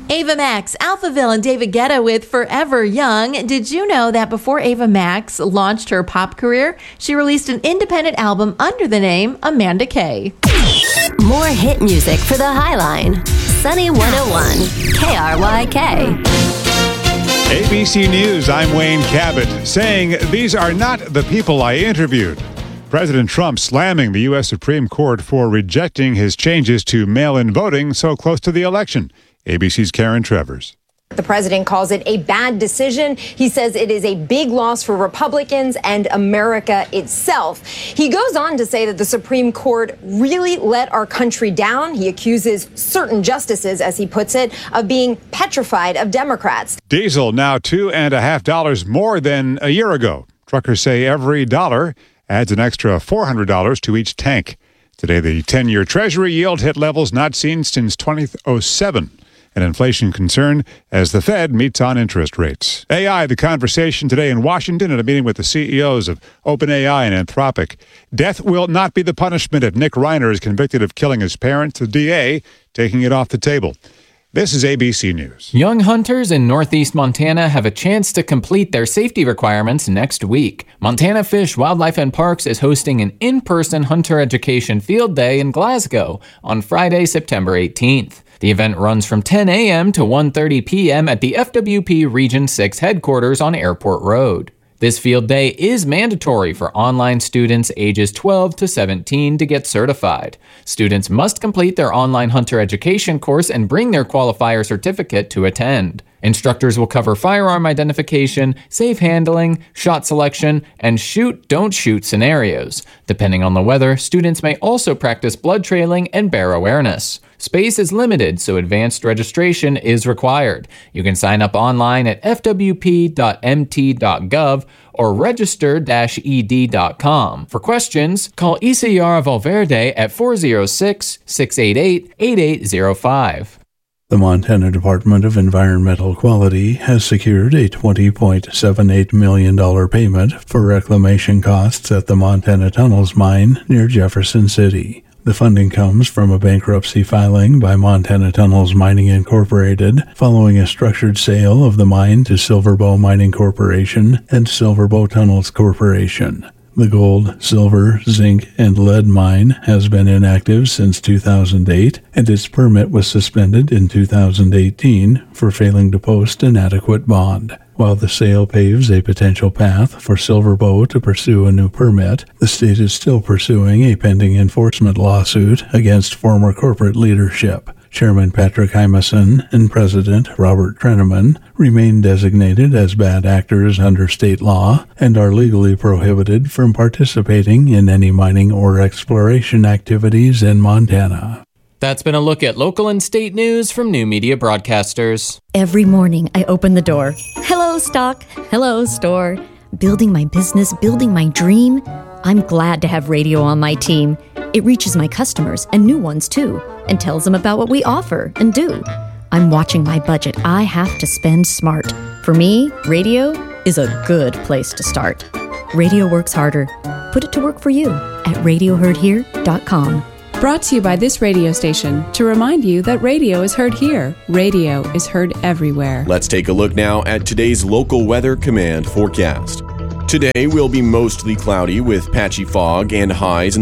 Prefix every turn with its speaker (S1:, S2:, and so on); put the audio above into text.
S1: Ava Max, Alphaville, and David Guetta with Forever Young. Did you know that before Ava Max launched her pop career, she released an independent album under the name Amanda Kay?
S2: More hit music for the Highline. Sunny 101, KRYK.
S3: ABC News, I'm Wayne Cabot, saying these are not the people I interviewed. President Trump slamming the U.S. Supreme Court for rejecting his changes to mail-in voting so close to the election. ABC's Karen Travers.
S4: The president calls it a bad decision. He says it is a big loss for Republicans and America itself. He goes on to say that the Supreme Court really let our country down. He accuses certain justices, as he puts it, of being petrified of Democrats.
S3: Diesel now $2.50 more than a year ago. Truckers say every dollar adds an extra $400 to each tank. Today, the 10-year Treasury yield hit levels not seen since 2007. An inflation concern as the Fed meets on interest rates. AI, the conversation today in Washington at a meeting with the CEOs of OpenAI and Anthropic. Death will not be the punishment if Nick Reiner is convicted of killing his parents, the DA taking it off the table. This is ABC News.
S5: Young hunters in northeast Montana have a chance to complete their safety requirements next week. Montana Fish, Wildlife and Parks is hosting an in-person hunter education field day in Glasgow on Friday, September 18th. The event runs from 10 a.m. to 1:30 p.m. at the FWP Region 6 headquarters on Airport Road. This field day is mandatory for online students ages 12 to 17 to get certified. Students must complete their online hunter education course and bring their qualifier certificate to attend. Instructors will cover firearm identification, safe handling, shot selection, and shoot, don't shoot scenarios. Depending on the weather, students may also practice blood trailing and bear awareness. Space is limited, so advanced registration is required. You can sign up online at fwp.mt.gov or register-ed.com. For questions, call Isidora Valverde at 406-688-8805.
S6: The Montana Department of Environmental Quality has secured a $20.78 million payment for reclamation costs at the Montana Tunnels mine near Jefferson City. The funding comes from a bankruptcy filing by Montana Tunnels Mining Incorporated following a structured sale of the mine to Silverbow Mining Corporation and Silverbow Tunnels Corporation. The gold, silver, zinc, and lead mine has been inactive since 2008, and its permit was suspended in 2018 for failing to post an adequate bond. While the sale paves a potential path for Silverbow to pursue a new permit, the state is still pursuing a pending enforcement lawsuit against former corporate leadership. Chairman Patrick Hymason and President Robert Treneman remain designated as bad actors under state law and are legally prohibited from participating in any mining or exploration activities in Montana.
S5: That's been a look at local and state news from New Media Broadcasters.
S7: Every morning I open the door. Hello, stock. Hello, store. Building my business, building my dream. I'm glad to have radio on my team. It reaches my customers and new ones too, and tells them about what we offer and do. I'm watching my budget. I have to spend smart. For me, radio is a good place to start. Radio works harder. Put it to work for you at radioheardhere.com.
S8: Brought to you by this radio station to remind you that radio is heard here. Radio is heard everywhere.
S9: Let's take a look now at today's local weather command forecast. Today will be mostly cloudy with patchy fog and highs in